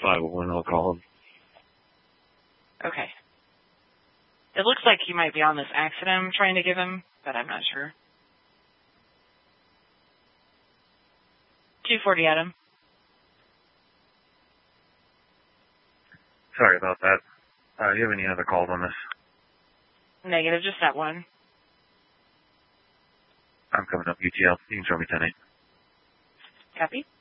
501, I'll call him. Okay. It looks like he might be on this accident I'm trying to give him, but I'm not sure. 240 Adam. Sorry about that. Do you have any other calls on this? Negative, just that one. I'm coming up UTL. You can show me 10-8. Copy.